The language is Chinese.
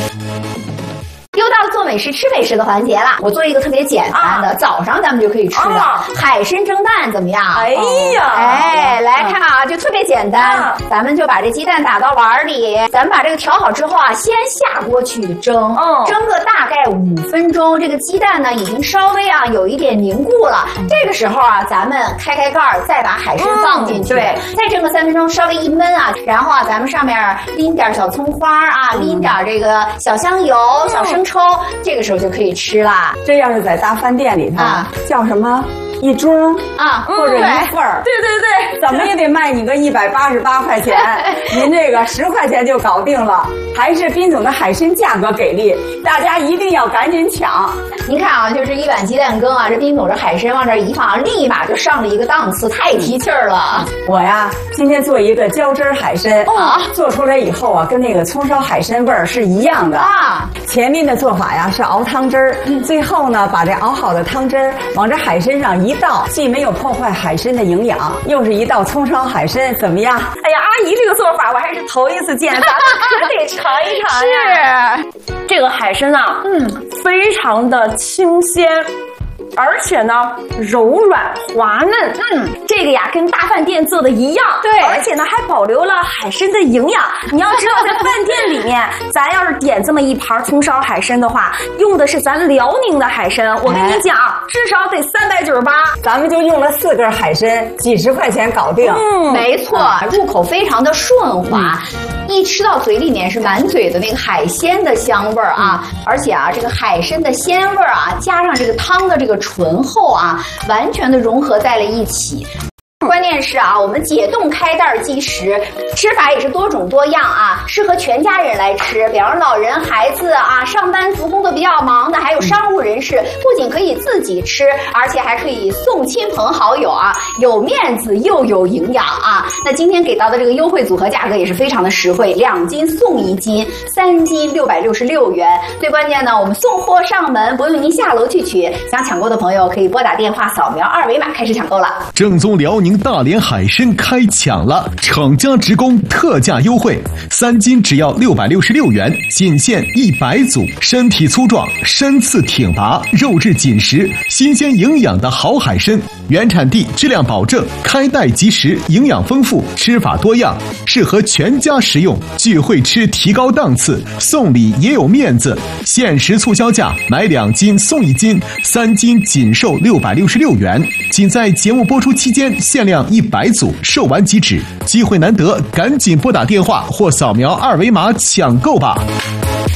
又到了做美食、吃美食的环节了。我做一个特别简单的，早上咱们就可以吃的海参蒸蛋，怎么样？ 哎呀， 哎，来看啊，就特别简单。咱们就把这鸡蛋打到碗里，咱们把这个调好之后啊，先下锅去蒸，蒸个大概5分钟。这个鸡蛋呢，已经稍微啊有一点凝固了。这个时候啊，咱们开盖儿，再把海参放进去，对，再蒸个3分钟，稍微一焖啊，然后啊，咱们上面淋点小葱花啊，淋点这个小香油、小生抽，这个时候就可以吃啦。 这要是在大饭店里头，叫什么一盅啊，或者一份儿， 对对对， 怎么也得卖你个188块钱，您这个10块钱就搞定了。还是彬总的海参价格给力，大家一定要赶紧抢。 您看啊，就是一碗鸡蛋羹啊，这彬总这海参往这一放，立马就上了一个档次，太提气儿了。 我呀，今天做一个浇汁海参做出来以后啊，跟那个葱烧海参味儿是一样的啊。前面的做法呀是熬汤汁儿，最后呢把这熬好的汤汁儿往这海参上一倒，既没有破坏海参的营养，又是一道葱烧海参，怎么样？ 哎呀，阿姨这个做法我还是头一次见，咱们可得尝一尝呀。是，这个海参啊，非常的清鲜。而且呢，柔软滑嫩，这个呀跟大饭店做的一样，对，而且呢还保留了海参的营养。你要知道，在饭店里面，咱要是点这么一盘葱烧海参的话，用的是咱辽宁的海参，我跟你讲，至少得398， 咱们就用了4根海参，几十块钱搞定。 没错，入口非常的顺滑。一吃到嘴里面是满嘴的那个海鲜的香味儿啊，而且啊，这个海参的鲜味儿啊，加上这个汤的这个醇厚啊，完全的融合在了一起。关键是啊，我们解冻开袋即食，吃法也是多种多样啊，适合全家人来吃。比方说老人、孩子啊，上班族工作比较忙的，还有商务人士，不仅可以自己吃，而且还可以送亲朋好友啊，有面子又有营养啊。那今天给到的这个优惠组合价格也是非常的实惠，2斤送1斤，3斤666元。最关键呢，我们送货上门，不用您下楼去取。想抢购的朋友可以拨打电话扫描2维码开始抢购了。 正宗辽宁大连海参开抢了，厂家直供特价优惠，3斤只要666元，仅限100组，身体粗壮，身次挺拔，肉质紧实，新鲜营养的好海参，原产地，质量保证，开袋即食，营养丰富，吃法多样，适合全家食用，聚会吃提高档次，送礼也有面子。限时促销价，买2斤送1斤，3斤仅售666元，仅在节目播出期间限量100组，售完即止，机会难得，赶紧拨打电话或扫描2维码抢购吧。